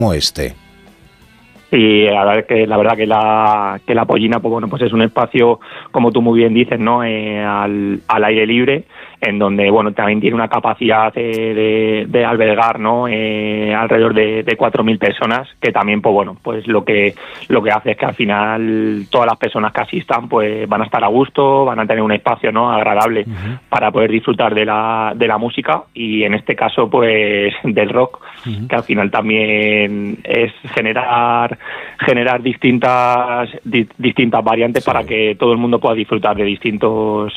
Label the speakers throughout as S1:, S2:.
S1: como este.
S2: Y a ver, que la verdad que la Pollina, pues bueno, pues es un espacio, como tú muy bien dices, ¿no? Al aire libre, en donde, bueno, también tiene una capacidad de albergar, ¿no? Alrededor de 4.000 personas, que también, pues bueno, pues lo que hace es que al final todas las personas que asistan, pues van a estar a gusto, van a tener un espacio, ¿no? Agradable para poder disfrutar de la música, y en este caso, pues del rock, que al final también es generar distintas variantes para que todo el mundo pueda disfrutar de distintos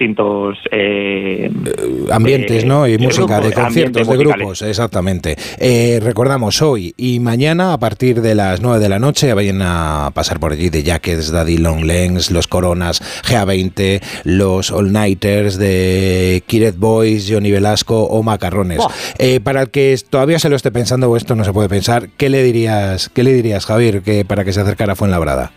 S1: ambientes, ¿no? Y música, de conciertos, de
S2: musicales.
S1: grupos, exactamente. Recordamos, hoy y mañana a partir de las 9 de la noche vayan a pasar por allí The Jackets, Daddy Long Legs, Los Coronas, GA20, los All Nighters de Kiret Boys, Johnny Velasco o Macarrones. Para el que todavía se lo esté pensando o esto no se puede pensar, ¿qué le dirías, Javier, para que se acercara a Fuenlabrada?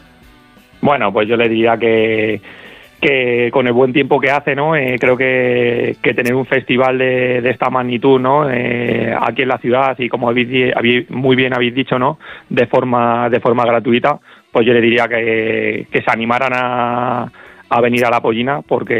S2: Bueno, pues yo le diría que con el buen tiempo que hace, ¿no? Creo que tener un festival de esta magnitud, ¿no? Aquí en la ciudad, y como muy bien habéis dicho, ¿no? De forma gratuita, pues yo le diría que se animaran a venir a la Pollina,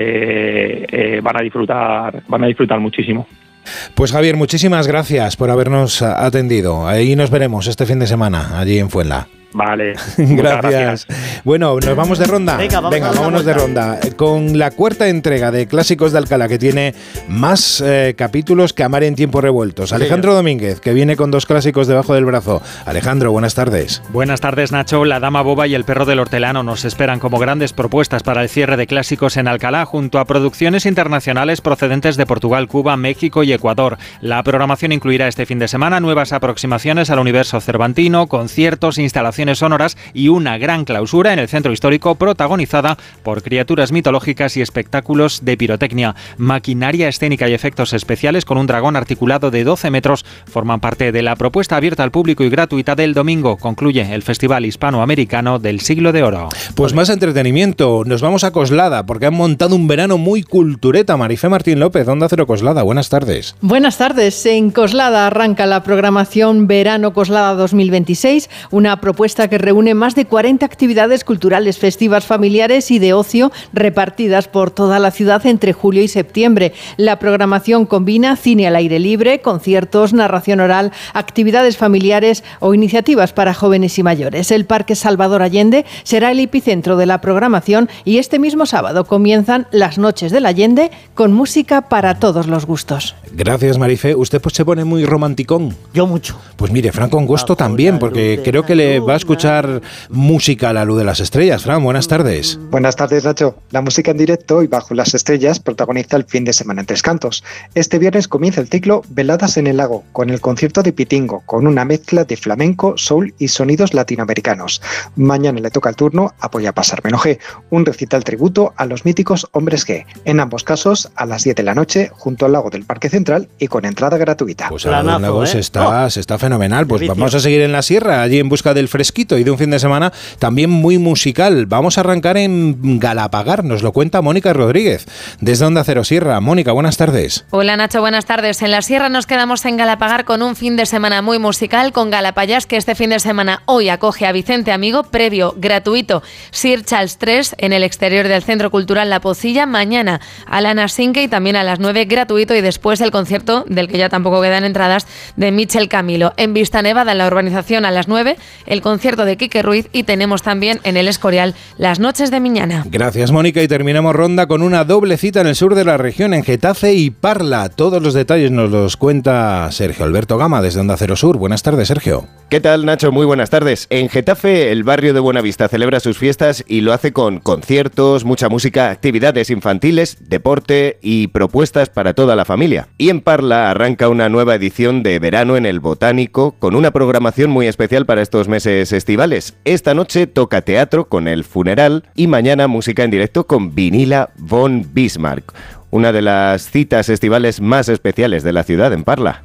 S2: porque van a disfrutar muchísimo.
S1: Pues Javier, muchísimas gracias por habernos atendido. Ahí nos veremos este fin de semana, allí en Fuenla.
S2: Vale.
S1: Gracias. Bueno, nos vamos de ronda. Venga, vámonos de ronda. Con la cuarta entrega de Clásicos de Alcalá, que tiene más capítulos que Amar en tiempos revueltos. Alejandro Domínguez, que viene con 2 clásicos debajo del brazo. Alejandro, buenas tardes.
S3: Buenas tardes, Nacho. La Dama Boba y El perro del hortelano nos esperan como grandes propuestas para el cierre de Clásicos en Alcalá, junto a producciones internacionales procedentes de Portugal, Cuba, México y Ecuador. La programación incluirá este fin de semana nuevas aproximaciones al universo cervantino, conciertos, instalaciones sonoras y una gran clausura en el centro histórico protagonizada por criaturas mitológicas y espectáculos de pirotecnia. Maquinaria escénica y efectos especiales con un dragón articulado de 12 metros forman parte de la propuesta abierta al público y gratuita del domingo. Concluye el Festival Hispanoamericano del Siglo de Oro.
S1: Pues más entretenimiento. Nos vamos a Coslada porque han montado un verano muy cultureta. Marifé Martín López, Onda Cero Coslada. Buenas tardes.
S4: Buenas tardes. En Coslada arranca la programación Verano Coslada 2026, una propuesta que reúne más de 40 actividades culturales, festivas, familiares y de ocio repartidas por toda la ciudad entre julio y septiembre. La programación combina cine al aire libre, conciertos, narración oral, actividades familiares o iniciativas para jóvenes y mayores. El Parque Salvador Allende será el epicentro de la programación y este mismo sábado comienzan las Noches del Allende con música para todos los gustos.
S1: Gracias, Marifé. Usted pues se pone muy romanticón.
S5: Yo mucho.
S1: Pues mire, Franco Angosto también, porque creo que le va a escuchar música a la luz de las estrellas. Fran, buenas tardes.
S6: Buenas tardes, Nacho. La música en directo y bajo las estrellas protagoniza el fin de semana en Tres Cantos. Este viernes comienza el ciclo Veladas en el Lago, con el concierto de Pitingo, con una mezcla de flamenco, soul y sonidos latinoamericanos. Mañana le toca el turno a Voy a pasármelo G, un recital tributo a los míticos Hombres G. En ambos casos, a las 10 de la noche, junto al lago del Parque Central y con entrada gratuita.
S1: Pues ahora luego se está fenomenal. Pues vamos a seguir en la sierra, allí en busca del fresquito y de un fin de semana también muy musical. Vamos a arrancar en Galapagar, nos lo cuenta Mónica Rodríguez, desde Onda Cero Sierra. Mónica, buenas tardes.
S7: Hola Nacho, buenas tardes. En la sierra nos quedamos en Galapagar con un fin de semana muy musical con Galapayas, que este fin de semana hoy acoge a Vicente Amigo, previo gratuito Sir Charles III en el exterior del Centro Cultural La Pocilla. Mañana Alana Sinke y también a las 9 gratuito, y después el concierto, del que ya tampoco quedan entradas, de Michel Camilo. En Vista Nevada, en la urbanización, a las 9, el concierto de Quique Ruiz, y tenemos también en el Escorial las Noches de Miñana.
S1: Gracias, Mónica, y terminamos ronda con una doble cita en el sur de la región, en Getafe y Parla. Todos los detalles nos los cuenta Sergio Alberto Gama desde Onda Cero Sur. Buenas tardes, Sergio.
S8: ¿Qué tal, Nacho? Muy buenas tardes. En Getafe, el barrio de Buenavista celebra sus fiestas y lo hace con conciertos, mucha música, actividades infantiles, deporte y propuestas para toda la familia. Y en Parla arranca una nueva edición de Verano en el Botánico con una programación muy especial para estos meses estivales. Esta noche toca teatro con El Funeral y mañana música en directo con Vinila von Bismarck, una de las citas estivales más especiales de la ciudad en Parla.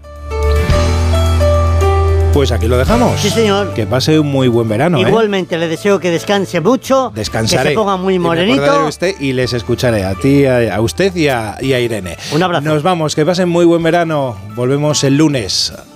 S1: Pues aquí lo dejamos.
S5: Sí, señor.
S1: Que pase un muy buen verano.
S5: Igualmente, le deseo que descanse mucho.
S1: Descansaré.
S5: Que se ponga muy morenito.
S1: Y les escucharé a ti, a usted y a Irene.
S5: Un abrazo.
S1: Nos vamos, que pasen muy buen verano. Volvemos el lunes.